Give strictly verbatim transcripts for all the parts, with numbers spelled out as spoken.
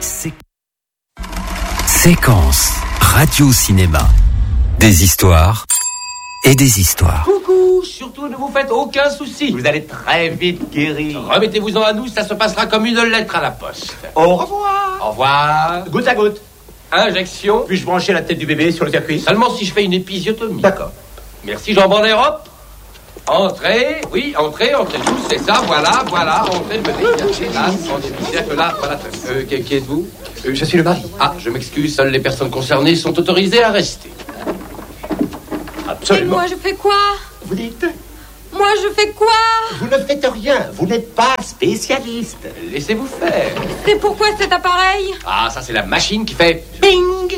Sé- Séquence radio-cinéma. Des histoires et des histoires. Coucou, surtout ne vous faites aucun souci. Vous allez très vite guérir. Remettez-vous-en à nous, ça se passera comme une lettre à la poste. Au revoir. Au revoir. Goutte à goutte. Injection. Puis-je brancher la tête du bébé sur le circuit? Seulement si je fais une épisiotomie. D'accord. Merci Jean Banderop. Entrez, oui, entrez, entrez tous, c'est ça, voilà, voilà, entrez, venez, là, là, là, voilà. Euh, qui, qui êtes-vous? Euh, je suis le mari. Ah, je m'excuse, seules les personnes concernées sont autorisées à rester. Et Absolument. moi, je fais quoi? Vous dites? Moi, je fais quoi? Vous ne faites rien. Vous n'êtes pas spécialiste. Laissez-vous faire. C'est pourquoi cet appareil? Ah, ça c'est la machine qui fait ping.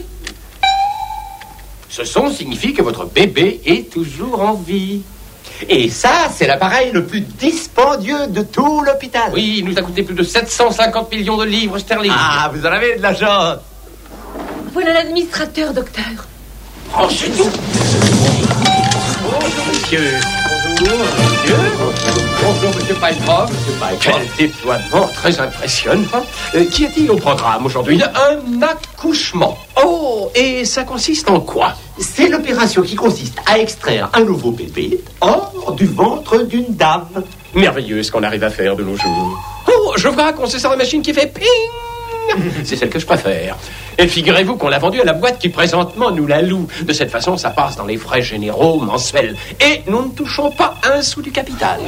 Ce son signifie que votre bébé est toujours en vie. Et ça, c'est l'appareil le plus dispendieux de tout l'hôpital. Oui, il nous a coûté plus de sept cent cinquante millions de livres sterling. Ah, vous en avez de l'argent. Voilà l'administrateur, docteur. Branchez-nous. Bonjour, monsieur. Bonjour, monsieur. Bonjour, monsieur Pycroft. Monsieur Pycroft. Quel déploiement. Très impressionnant. Euh, Qu'y a-t-il au programme aujourd'hui? Un accouchement. Oh, et ça consiste en quoi? C'est l'opération qui consiste à extraire un nouveau bébé hors du ventre d'une dame. Merveilleux ce qu'on arrive à faire de nos jours. Oh, je vois qu'on se sert la machine qui fait ping. C'est celle que je préfère. Et figurez-vous qu'on l'a vendue à la boîte qui présentement nous la loue. De cette façon, ça passe dans les frais généraux mensuels. Et nous ne touchons pas un sou du capital.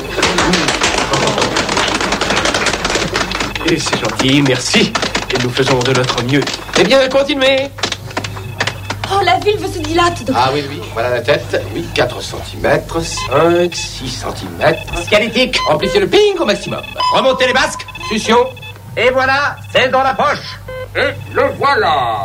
Et c'est gentil, merci. Et nous faisons de notre mieux. Eh bien, continuez. Oh, la ville se dilate, docteur. Ah oui, oui, voilà la tête. Oui, quatre centimètres, cinq, six centimètres. Scalétique. Remplissez le ping au maximum. Remontez les basques. Succion. Et voilà, c'est dans la poche. Et le voilà.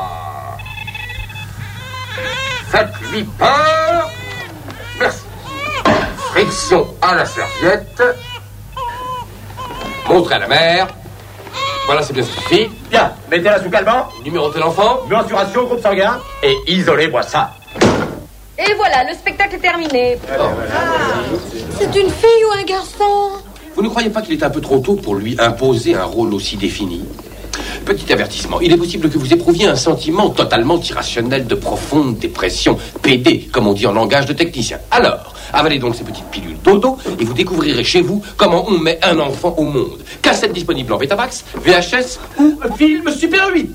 Faites-lui peur. Merci. Friction à la serviette. Montrez à la mère. Voilà, c'est bien suffit. Bien, mettez-la sous calmant. Numérotez l'enfant. Mensuration, groupe sanguin. Et isolez-moi ça. Et voilà, le spectacle est terminé. C'est une fille ou un garçon? Vous ne croyez pas qu'il est un peu trop tôt pour lui imposer un rôle aussi défini? Petit avertissement, il est possible que vous éprouviez un sentiment totalement irrationnel de profonde dépression, P D, comme on dit en langage de technicien. Alors, avalez donc ces petites pilules dodo et vous découvrirez chez vous comment on met un enfant au monde. Cassette disponible en Betamax, V H S ou film Super huit.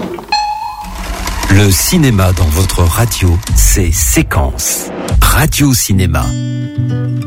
Le cinéma dans votre radio, c'est Séquence radio-cinéma.